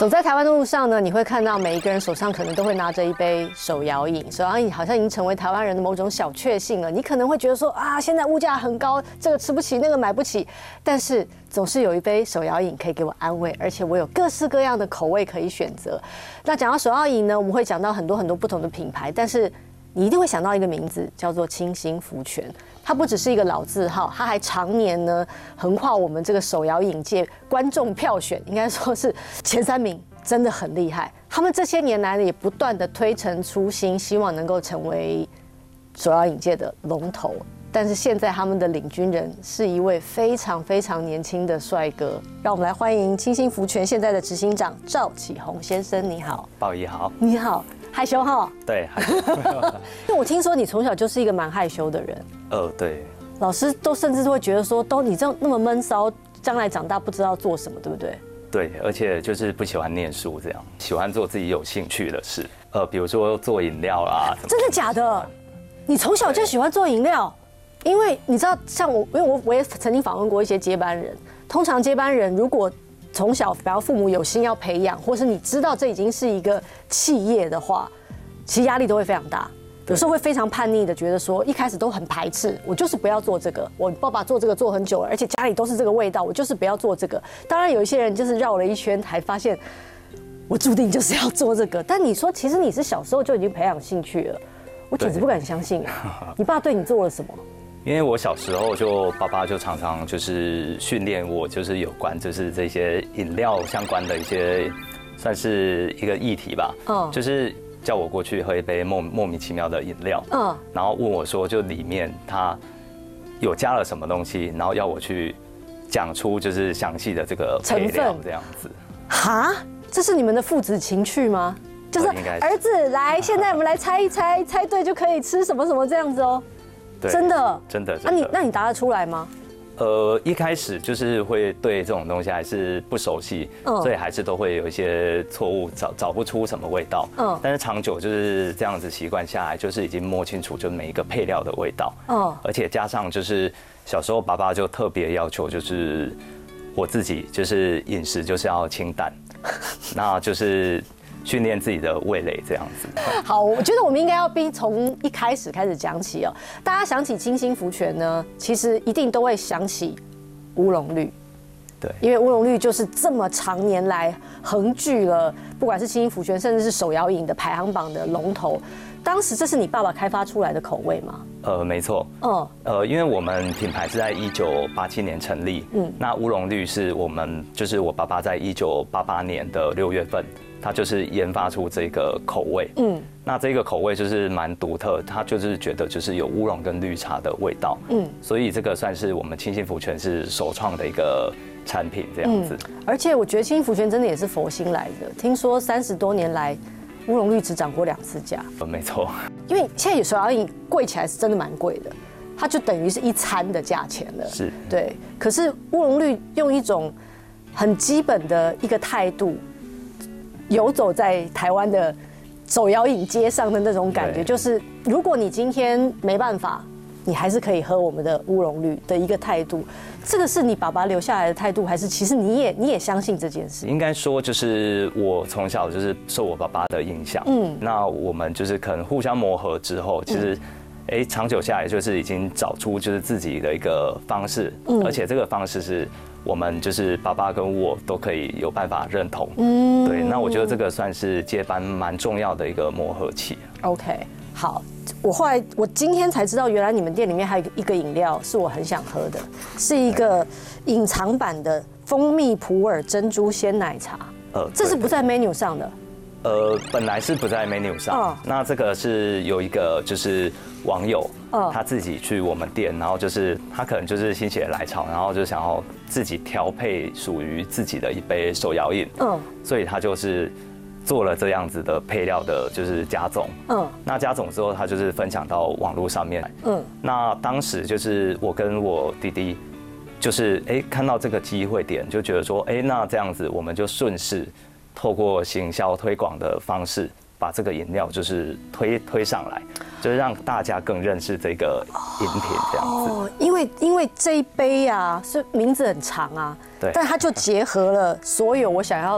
走在台湾的路上呢，你会看到每一个人手上可能都会拿着一杯手摇饮，手摇饮好像已经成为台湾人的某种小确幸了。你可能会觉得说啊，现在物价很高，这个吃不起，那个买不起，但是总是有一杯手摇饮可以给我安慰，而且我有各式各样的口味可以选择。那讲到手摇饮呢，我们会讲到很多不同的品牌，但是你一定会想到一个名字，叫做清心福全。它不只是一个老字号，它还常年呢横跨我们这个手摇饮界观众票选，应该说是前3名，真的很厉害。他们这些年来呢，也不断的推陈出新，希望能够成为手摇饮界的龙头。但是现在他们的领军人是一位非常年轻的帅哥，让我们来欢迎清心福全现在的执行长赵启宏先生。你好。 鲍姨好。 你好。害羞哈？ 对，害羞。 因为我听说你从小就是一个蛮害羞的人。 对。 老师都甚至会觉得说，你这样那么闷骚，将来长大不知道做什么，对不对？ 对，而且就是不喜欢念书，这样喜欢做自己有兴趣的事。比如说做饮料啊。 真的假的？你从小就喜欢做饮料？因为你知道，像我，因为我也曾经访问过一些接班人，通常接班人如果从小，比方父母有心要培养，或是你知道这已经是一个企业的话，其实压力都会非常大。有时候会非常叛逆的，觉得说一开始都很排斥，我就是不要做这个。我爸爸做这个做很久了，而且家里都是这个味道，我就是不要做这个。当然有一些人就是绕了一圈，才发现我注定就是要做这个。但你说，其实你是小时候就已经培养兴趣了，我简直不敢相信。你爸对你做了什么？ 因为我小时候爸爸就常常就是训练我，就是有关就是这些饮料相关的一些，算是一个议题吧。就是叫我过去喝一杯莫名其妙的饮料。然后问我说，就里面它有加了什么东西，然后要我去讲出就是详细的这个配料这样子。哈， 这是你们的父子情趣吗？就是儿子来，现在我们来猜一猜，猜对就可以吃什么什么这样子哦。真的。那你答得出来吗？ 一开始就是会对这种东西还是不熟悉，所以还是都会有一些错误，找不出什么味道。但是长久就是这样子习惯下来，就是已经摸清楚就每一个配料的味道。而且加上就是小时候爸爸就特别要求，就是我自己就是饮食就是要清淡，那就是训练自己的味蕾这样子。 好，我觉得我们应该要从一开始讲起哦。大家想起清心福全呢，其实一定都会想起乌龙绿。对，因为乌龙绿就是这么长年来横踞了，不管是清心福全，甚至是手摇饮的排行榜的龙头。当时这是你爸爸开发出来的口味吗？ 没错。因为我们品牌是在1987年成立。那乌龙绿是就是我爸爸在1988年的6月份。他就是研发出这个口味，那这个口味就是蛮独特，他就是觉得就是有乌龙跟绿茶的味道，所以这个算是我们清心福全是首创的一个产品这样子。 而且我觉得清心福全真的也是佛心来的，听说30多年来乌龙绿只涨过2次价。 没错， 因为现在有手摇饮贵起来是真的蛮贵的，它就等于是一餐的价钱了。 是， 对。可是乌龙绿用一种很基本的一个态度。游走在台湾的手摇饮街上的那种感觉，就是如果你今天没办法，你还是可以喝我们的乌龙绿的一个态度。这个是你爸爸留下来的态度，还是其实你也相信这件事？ 应该说就是我从小就是受我爸爸的影响，那我们就是可能互相磨合之后，其实长久下来就是已经找出就是自己的一个方式，而且这个方式是。我们就是爸爸跟我都可以有办法认同，对，那我觉得这个算是接班蛮重要的一个磨合期。 OK， 好，我今天才知道，原来你们店里面还有一个饮料是我很想喝的，是一个隐藏版的蜂蜜普洱珍珠鲜奶茶。这是不在 menu 上的。 本来是不在 menu 上，那这个是有一个就是网友，他自己去我们店，然后就是他可能就是心血来潮，然后就想要自己调配属于自己的一杯手摇饮，所以他就是做了这样子的配料的，就是加总，那加总之后，他就是分享到网络上面，那当时就是我跟我弟弟，就是看到这个机会点，就觉得说，那这样子我们就顺势。透过行销推广的方式，把这个饮料就是推上来，就是让大家更认识这个饮品这样子。 因为这一杯啊，是名字很长啊， 对， 但它就结合了所有我想要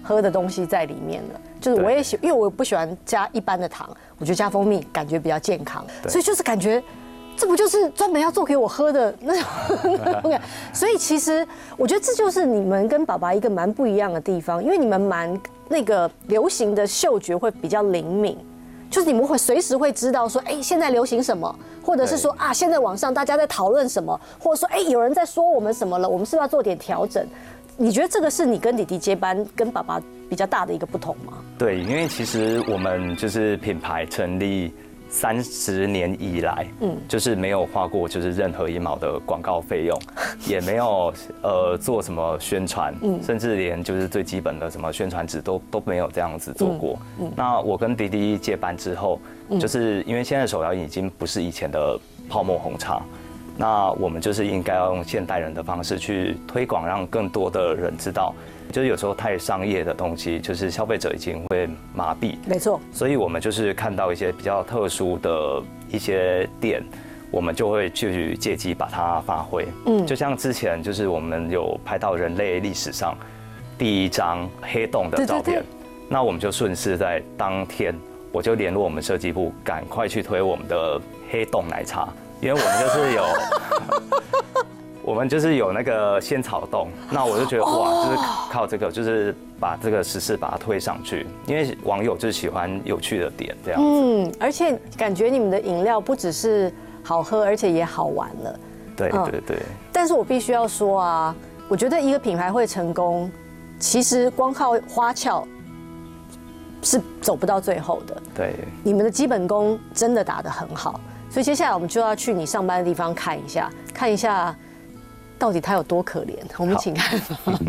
喝的东西在里面了。就是我也因为我不喜欢加一般的糖，我觉得加蜂蜜感觉比较健康，所以就是感觉。这不就是专门要做给我喝的那种？所以其实我觉得这就是你们跟爸爸一个蛮不一样的地方，因为你们蛮那个流行的嗅觉会比较灵敏，就是你们会随时会知道说，哎，现在流行什么，或者是说啊，现在网上大家在讨论什么，或者说哎，有人在说我们什么了，我们是不是要做点调整？你觉得这个是你跟弟弟接班跟爸爸比较大的一个不同吗？ 对，因为其实我们就是品牌成立30年以来，就是没有花过就是任何1毛的广告费用，也没有做什么宣传，甚至连就是最基本的什么宣传纸都没有这样子做过。那我跟弟弟接班之后，就是因为现在手摇饮已经不是以前的泡沫红茶，那我们就是应该要用现代人的方式去推广，让更多的人知道。就是有时候太商业的东西，就是消费者已经会麻痹。 没错。所以我们就是看到一些比较特殊的一些店，我们就会去借机把它发挥。就像之前就是我们有拍到人类历史上第1张黑洞的照片，那我们就顺势在当天，我就联络我们设计部，赶快去推我们的黑洞奶茶，因为我们就是有。我们就是有那个仙草冻，那我就觉得哇，就是靠这个，就是把这个时事把它推上去，因为网友就是喜欢有趣的点这样子。 而且感觉你们的饮料不只是好喝，而且也好玩了。 对。 但是我必须要说啊，我觉得一个品牌会成功，其实光靠花俏是走不到最后的。 对。 你们的基本功真的打得很好，所以接下来我们就要去你上班的地方看一下。到底他有多可怜？我们请看。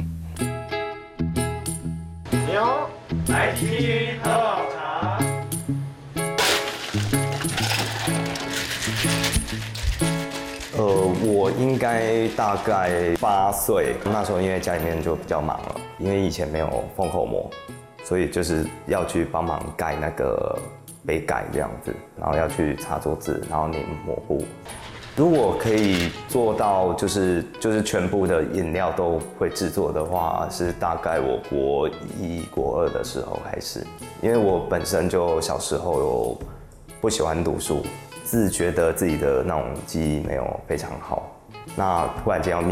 牛来提喝好茶。 我应该大概8岁，那时候因为家里面就比较忙了，因为以前没有封口膜，所以就是要去帮忙盖那个杯盖这样子，然后要去擦桌子，然后拧抹布。如果可以做到就是全部的饮料都会制作的话，是大概我国1、国2的时候开始，因为我本身就小时候有不喜欢读书，自觉得自己的那种记忆没有非常好，那突然间要